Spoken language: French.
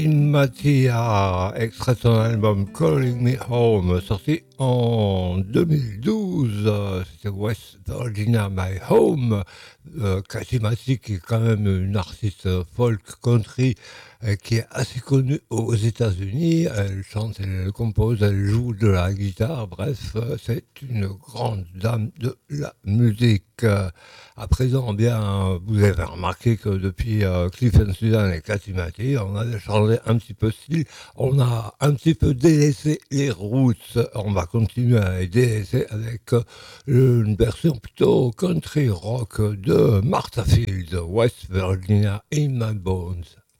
Mathia, extrait de son album Calling Me Home, sorti en 2012. C'était West Virginia My Home. Cathy Mathy, qui est quand même une artiste folk country qui est assez connue aux États-Unis. Elle chante, elle compose, elle joue de la guitare. Bref, c'est une grande dame de la musique. À présent, bien, vous avez remarqué que depuis Cliff Sudan et Cathy Mathy, on a changé un petit peu de style, on a un petit peu délaissé les roots, on va continuer à les délaisser avec une version plutôt country rock de Martha Field, West Virginia in My Bones.